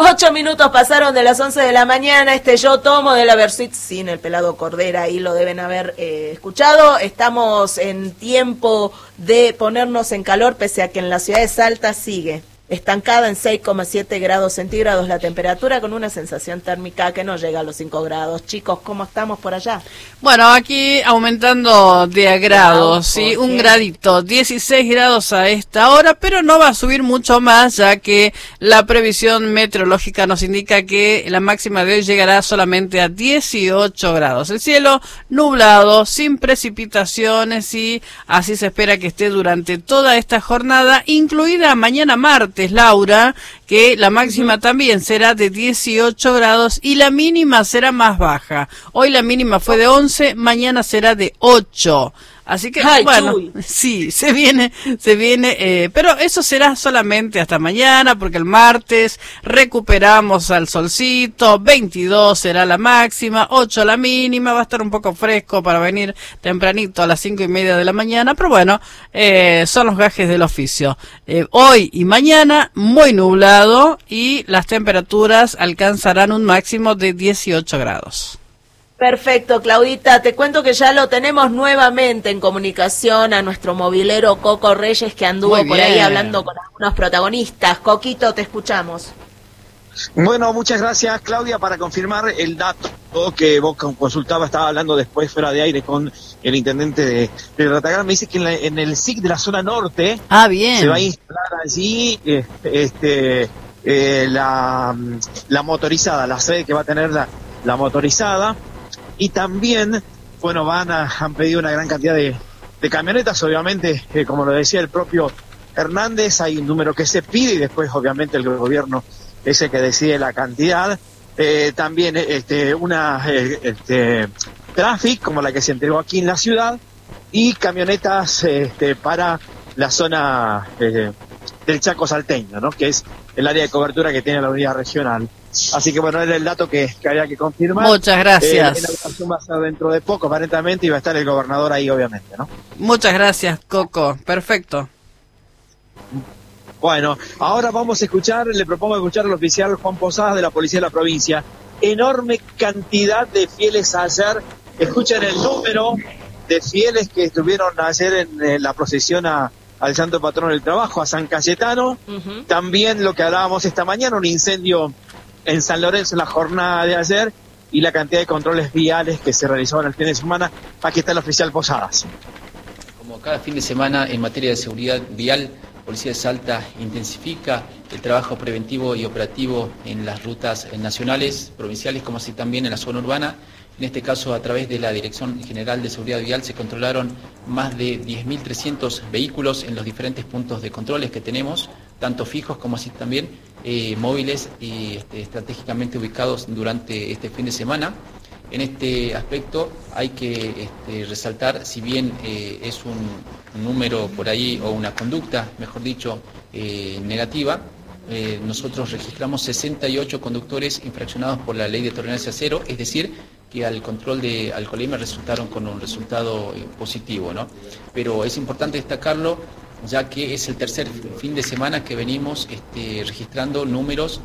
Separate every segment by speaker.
Speaker 1: 8 minutos pasaron de las 11 de la mañana. Yo tomo de la Versuit sin el pelado Cordera, ahí lo deben haber escuchado. Estamos en tiempo de ponernos en calor, pese a que en la ciudad de Salta sigue estancada en 6,7 grados centígrados la temperatura, con una sensación térmica que no llega a los 5 grados. Chicos, ¿cómo estamos por allá?
Speaker 2: Bueno, aquí aumentando de grados, ¿sí? Un gradito, 16 grados a esta hora, pero no va a subir mucho más, ya que la previsión meteorológica nos indica que la máxima de hoy llegará solamente a 18 grados. El cielo nublado, sin precipitaciones, y así se espera que esté durante toda esta jornada, incluida mañana martes, Laura, que la máxima también será de 18 grados y la mínima será más baja. Hoy la mínima fue de 11, mañana será de 8. Así que, bueno, sí, se viene, pero eso será solamente hasta mañana, porque el martes recuperamos al solcito, 22 será la máxima, 8 la mínima, va a estar un poco fresco para venir tempranito a las 5:30 de la mañana, pero bueno, son los gajes del oficio. Hoy y mañana, muy nublado, y las temperaturas alcanzarán un máximo de 18 grados.
Speaker 1: Perfecto, Claudita, te cuento que ya lo tenemos nuevamente en comunicación a nuestro movilero Coco Reyes, que anduvo por ahí hablando con algunos protagonistas. Coquito, te escuchamos.
Speaker 3: Bueno, muchas gracias, Claudia, para confirmar el dato que vos consultabas. Estaba hablando después fuera de aire con el intendente de Ratagal. Me dice que en el SIC de la zona norte se va a instalar allí la motorizada, la sede que va a tener la motorizada. Y también, bueno, han pedido una gran cantidad de camionetas, obviamente, como lo decía el propio Hernández, hay un número que se pide y después, obviamente, el gobierno es el que decide la cantidad. También una Traffic, como la que se entregó aquí en la ciudad, y camionetas para la zona del Chaco salteño, ¿no? Que es el área de cobertura que tiene la unidad regional. Así que bueno, era el dato que había que confirmar.
Speaker 2: Muchas gracias.
Speaker 3: La inauguración va a ser dentro de poco, aparentemente, y va a estar el gobernador ahí, obviamente, ¿no?
Speaker 2: Muchas gracias, Coco. Perfecto.
Speaker 3: Bueno, ahora le propongo escuchar al oficial Juan Posadas de la Policía de la Provincia. Enorme cantidad de fieles ayer. Escuchen el número de fieles que estuvieron ayer en la procesión al Santo Patrón del Trabajo, a San Cayetano. También lo que hablábamos esta mañana, un incendio en San Lorenzo en la jornada de ayer, y la cantidad de controles viales que se realizaron el fin de semana. Aquí está el oficial Posadas.
Speaker 4: Como cada fin de semana en materia de seguridad vial, Policía de Salta intensifica el trabajo preventivo y operativo en las rutas nacionales, provinciales, como así también en la zona urbana. En este caso, a través de la Dirección General de Seguridad Vial, se controlaron más de 10.300 vehículos en los diferentes puntos de controles que tenemos, tanto fijos como así también móviles y estratégicamente ubicados durante este fin de semana. En este aspecto hay que resaltar, si bien es un número por ahí, o una conducta, mejor dicho, negativa, nosotros registramos 68 conductores infraccionados por la ley de tolerancia cero, es decir, que al control de alcoholemia resultaron con un resultado positivo, ¿no? Pero es importante destacarlo, ya que es el tercer fin de semana que venimos registrando números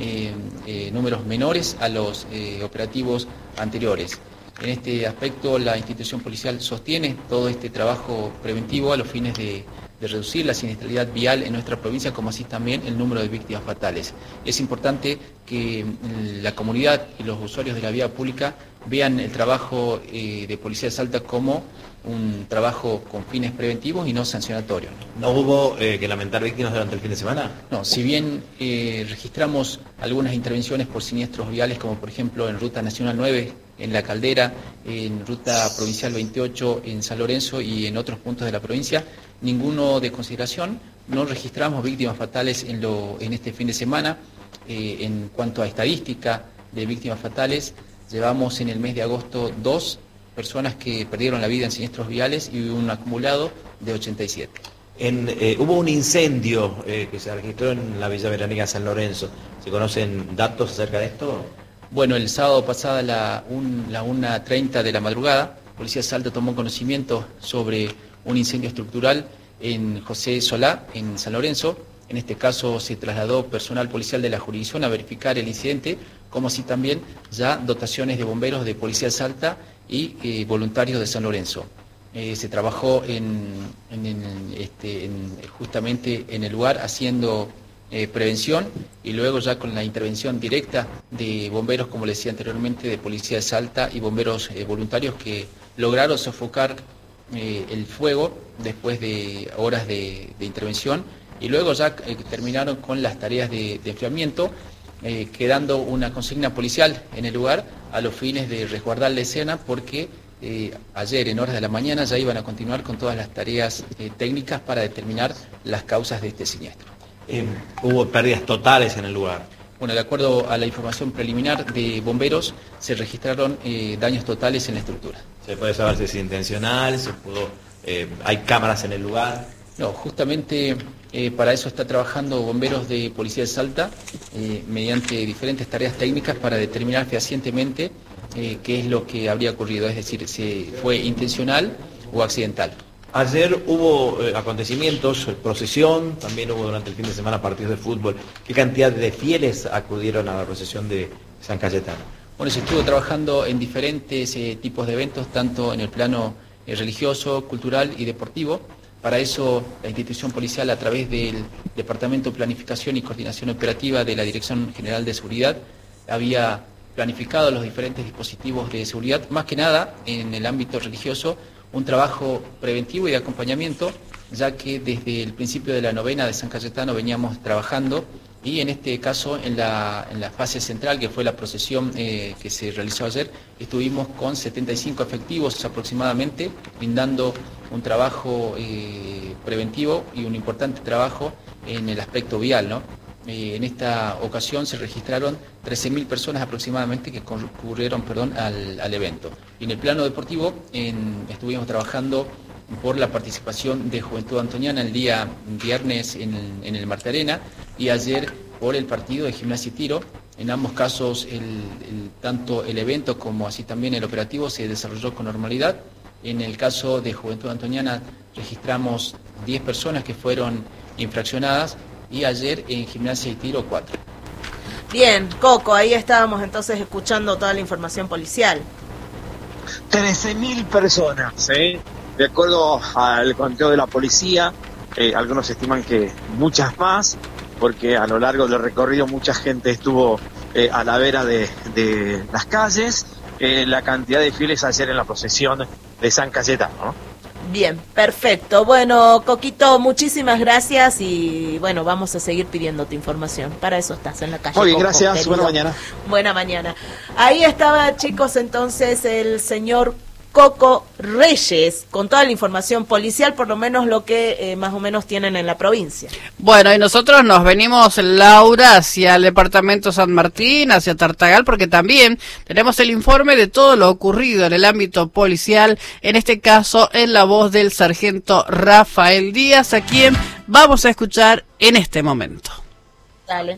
Speaker 4: menores a los operativos anteriores. En este aspecto, la institución policial sostiene todo este trabajo preventivo a los fines de reducir la siniestralidad vial en nuestra provincia, como así también el número de víctimas fatales. Es importante que la comunidad y los usuarios de la vía pública vean el trabajo de Policía de Salta como un trabajo con fines preventivos y no sancionatorios.
Speaker 5: ¿No hubo que lamentar víctimas durante el fin de semana?
Speaker 4: No, si bien registramos algunas intervenciones por siniestros viales, como por ejemplo en Ruta Nacional 9, en La Caldera, en Ruta Provincial 28, en San Lorenzo y en otros puntos de la provincia, ninguno de consideración. No registramos víctimas fatales en este fin de semana. En cuanto a estadística de víctimas fatales, llevamos en el mes de agosto 2 personas que perdieron la vida en siniestros viales y un acumulado de 87.
Speaker 5: Hubo un incendio que se registró en la Villa Veránica San Lorenzo. ¿Se conocen datos acerca de esto?
Speaker 4: Bueno, el sábado pasado a la 1:30 de la madrugada, Policía de Salta tomó conocimiento sobre un incendio estructural en José Solá, en San Lorenzo. En este caso se trasladó personal policial de la jurisdicción a verificar el incidente, como así también ya dotaciones de bomberos de Policía de Salta y voluntarios de San Lorenzo. Se trabajó justamente en el lugar haciendo prevención y luego ya con la intervención directa de bomberos, como les decía anteriormente, de Policía de Salta y bomberos voluntarios que lograron sofocar el fuego después de horas de intervención y luego ya terminaron con las tareas de enfriamiento, quedando una consigna policial en el lugar a los fines de resguardar la escena porque ayer en horas de la mañana ya iban a continuar con todas las tareas técnicas para determinar las causas de este siniestro.
Speaker 5: Hubo pérdidas totales en el lugar.
Speaker 4: Bueno, de acuerdo a la información preliminar de bomberos, se registraron daños totales en la estructura.
Speaker 5: ¿Se puede saber si es intencional? ¿Hay cámaras en el lugar?
Speaker 4: No, justamente para eso está trabajando bomberos de Policía de Salta mediante diferentes tareas técnicas para determinar fehacientemente qué es lo que habría ocurrido, es decir, si fue intencional o accidental.
Speaker 5: Ayer hubo acontecimientos, procesión, también hubo durante el fin de semana partidos de fútbol. ¿Qué cantidad de fieles acudieron a la procesión de San Cayetano?
Speaker 4: Bueno, se estuvo trabajando en diferentes tipos de eventos, tanto en el plano religioso, cultural y deportivo. Para eso, la institución policial, a través del Departamento de Planificación y Coordinación Operativa de la Dirección General de Seguridad, había planificado los diferentes dispositivos de seguridad, más que nada en el ámbito religioso, un trabajo preventivo y de acompañamiento, ya que desde el principio de la novena de San Cayetano veníamos trabajando y en este caso en la fase central, que fue la procesión que se realizó ayer, estuvimos con 75 efectivos aproximadamente, brindando un trabajo preventivo y un importante trabajo en el aspecto vial, ¿no? En esta ocasión se registraron 13.000 personas aproximadamente que concurrieron al evento. Y en el plano deportivo estuvimos trabajando por la participación de Juventud Antoniana el día viernes en el Marte Arena y ayer por el partido de Gimnasia y Tiro. En ambos casos tanto el evento como así también el operativo se desarrolló con normalidad. En el caso de Juventud Antoniana registramos 10 personas que fueron infraccionadas y ayer en Gimnasia y Tiro 4.
Speaker 1: Bien, Coco, ahí estábamos entonces escuchando toda la información policial.
Speaker 3: 13.000 personas, ¿sí? De acuerdo al conteo de la policía, algunos estiman que muchas más, porque a lo largo del recorrido mucha gente estuvo a la vera de las calles. La cantidad de fieles ayer en la procesión de San Cayetano, ¿no?
Speaker 1: Bien, perfecto. Bueno, Coquito, muchísimas gracias y bueno, vamos a seguir pidiéndote información. Para eso estás en la calle.
Speaker 3: Muy bien,
Speaker 1: Coco,
Speaker 3: gracias.
Speaker 1: querido.
Speaker 3: Buena mañana.
Speaker 1: Buena mañana. Ahí estaba, chicos, entonces el señor Coco Reyes, con toda la información policial, por lo menos lo que más o menos tienen en la provincia.
Speaker 2: Bueno, y nosotros nos venimos, Laura, hacia el departamento San Martín, hacia Tartagal, porque también tenemos el informe de todo lo ocurrido en el ámbito policial, en este caso en la voz del sargento Rafael Díaz, a quien vamos a escuchar en este momento.
Speaker 1: Dale.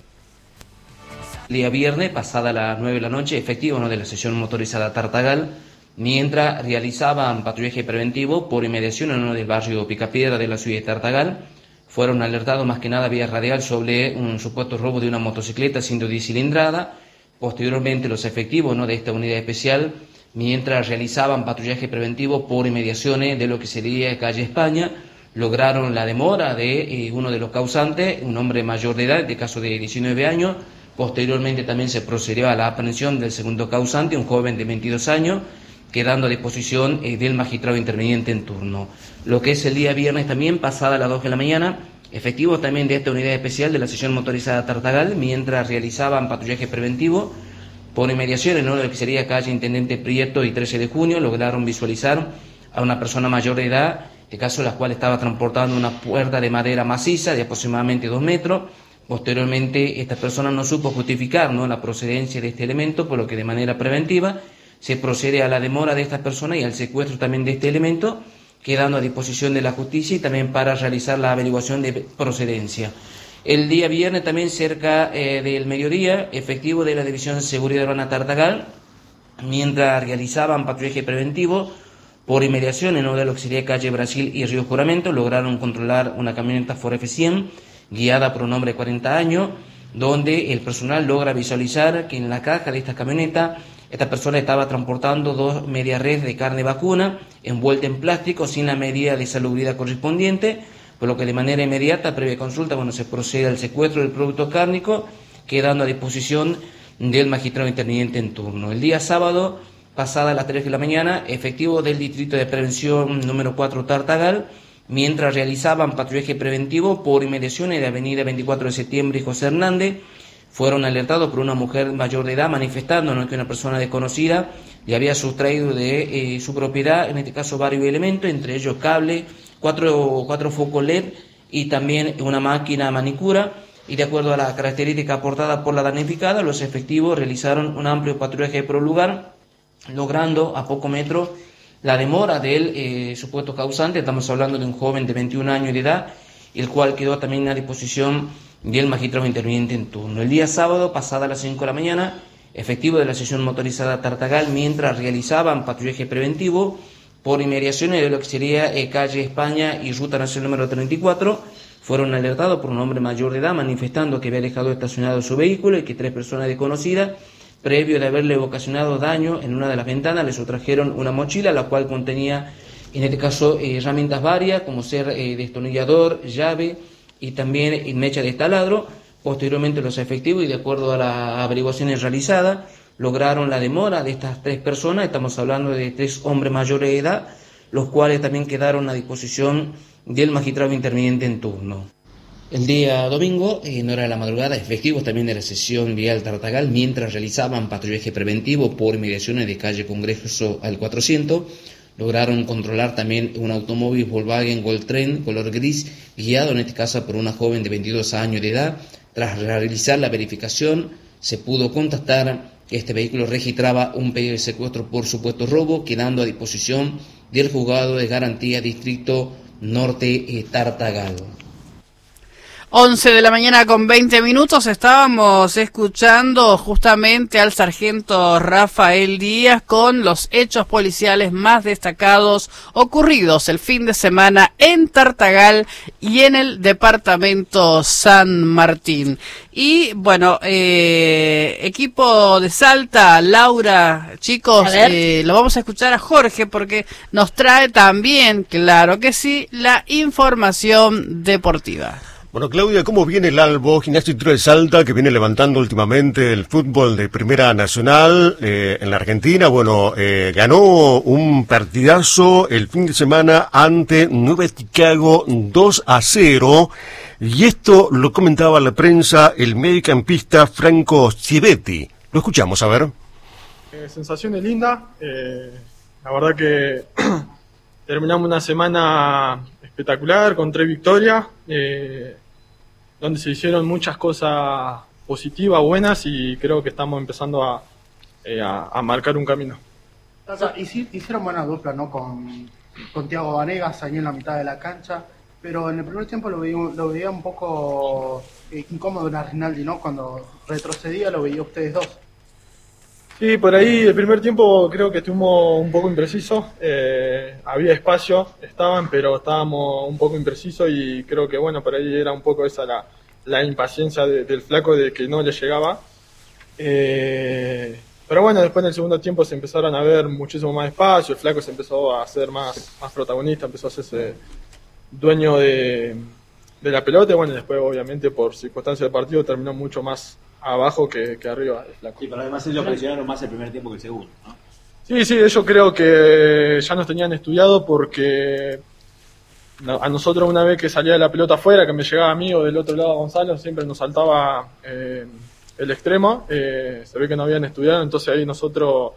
Speaker 6: El día viernes, pasada las 9 de la noche, efectivos de la sección motorizada Tartagal, mientras realizaban patrullaje preventivo por inmediación en uno del barrio Picapiedra de la ciudad de Tartagal, fueron alertados más que nada vía radial sobre un supuesto robo de una motocicleta 110 cilindrada. Posteriormente los efectivos de esta unidad especial, mientras realizaban patrullaje preventivo por inmediaciones de lo que sería calle España, lograron la demora de uno de los causantes, un hombre mayor de edad, de caso de 19 años. Posteriormente también se procedió a la aprehensión del segundo causante, un joven de 22 años, quedando a disposición del magistrado interveniente en turno. Lo que es el día viernes también, pasada las 2 de la mañana, efectivos también de esta unidad especial de la sección motorizada Tartagal, mientras realizaban patrullaje preventivo por inmediación en lo que sería calle Intendente Prieto y 13 de junio, lograron visualizar a una persona mayor de edad, de caso la cual estaba transportando una puerta de madera maciza de aproximadamente 2 metros. Posteriormente, esta persona no supo justificar la procedencia de este elemento, por lo que de manera preventiva se procede a la demora de esta persona y al secuestro también de este elemento, quedando a disposición de la justicia y también para realizar la averiguación de procedencia. El día viernes también cerca del mediodía, efectivo de la División de Seguridad Urbana Tartagal, mientras realizaban patrullaje preventivo por inmediación en lo que sería calle Brasil y Río Juramento, lograron controlar una camioneta Ford F100 guiada por un hombre de 40 años, donde el personal logra visualizar que en la caja de esta camioneta esta persona estaba transportando 2 media res de carne vacuna envuelta en plástico sin la medida de salubridad correspondiente, por lo que de manera inmediata, previa consulta, se procede al secuestro del producto cárnico, quedando a disposición del magistrado interviniente en turno. El día sábado, pasada las 3 de la mañana, efectivos del Distrito de Prevención número 4 Tartagal, mientras realizaban patrullaje preventivo por inmediaciones de Avenida 24 de Septiembre y José Hernández, fueron alertados por una mujer mayor de edad manifestando que una persona desconocida le había sustraído de su propiedad, en este caso varios elementos, entre ellos cable, cuatro focos LED y también una máquina manicura. Y de acuerdo a la característica aportada por la damnificada, los efectivos realizaron un amplio patrullaje por el lugar, logrando a pocos metros la demora del supuesto causante. Estamos hablando de un joven de 21 años de edad, el cual quedó también a disposición del magistrado interviniente en turno. El día sábado, pasada las 5 de la mañana, efectivos de la sección motorizada Tartagal, mientras realizaban patrullaje preventivo por inmediaciones de lo que sería calle España y ruta nacional número 34, fueron alertados por un hombre mayor de edad manifestando que había dejado estacionado su vehículo y que 3 personas desconocidas, previo de haberle ocasionado daño en una de las ventanas, le sustrajeron una mochila, la cual contenía, en este caso, herramientas varias, como ser destornillador, llave y también mecha de taladro. Posteriormente los efectivos, y de acuerdo a las averiguaciones realizadas, lograron la demora de estas 3 personas. Estamos hablando de 3 hombres mayores de edad, los cuales también quedaron a disposición del magistrado interviniente en turno. El día domingo, en hora de la madrugada, efectivos también de la sección vial Tartagal, mientras realizaban patrullaje preventivo por inmediaciones de calle Congreso al 400, lograron controlar también un automóvil Volkswagen Goldtrend color gris, guiado en este caso por una joven de 22 años de edad. Tras realizar la verificación, se pudo constatar que este vehículo registraba un pedido de secuestro por supuesto robo, quedando a disposición del juzgado de garantía Distrito Norte Tartagal.
Speaker 2: 11 de la mañana con 20 minutos, estábamos escuchando justamente al sargento Rafael Díaz con los hechos policiales más destacados ocurridos el fin de semana en Tartagal y en el departamento San Martín. Y bueno, equipo de Salta, Laura, chicos, lo vamos a escuchar a Jorge porque nos trae también, claro que sí, la información deportiva.
Speaker 7: Bueno, Claudia, ¿cómo viene el Albo, Gimnasia y Tiro de Salta, que viene levantando últimamente el fútbol de Primera Nacional en la Argentina? Bueno, ganó un partidazo el fin de semana ante Nueva Chicago 2-0, y esto lo comentaba la prensa el mediocampista Franco Civetti. Lo escuchamos, a ver.
Speaker 8: Sensaciones lindas, la verdad que terminamos una semana espectacular con 3 victorias, donde se hicieron muchas cosas positivas, buenas, y creo que estamos empezando a marcar un camino.
Speaker 9: Hicieron buena dupla, ¿no? Con Thiago Vanegas ahí en la mitad de la cancha, pero en el primer tiempo lo veía un poco incómodo en Rinaldi, ¿no? Cuando retrocedía lo veía ustedes dos.
Speaker 8: Sí, por ahí el primer tiempo creo que estuvimos un poco imprecisos, había espacio, pero estábamos un poco imprecisos, y creo que bueno, por ahí era un poco esa la impaciencia del flaco de que no le llegaba. Pero bueno, después en el segundo tiempo se empezaron a ver muchísimo más espacio, el flaco se empezó a ser más protagonista, empezó a hacerse dueño de la pelota, y bueno, después obviamente por circunstancias del partido terminó mucho más abajo que arriba el flaco.
Speaker 5: Sí, pero además ellos presionaron más el primer tiempo que el segundo, ¿no?
Speaker 8: Sí, ellos creo que ya nos tenían estudiado, porque a nosotros una vez que salía la pelota afuera, que me llegaba a mí o del otro lado a Gonzalo, siempre nos saltaba el extremo, se ve que no habían estudiado, entonces ahí nosotros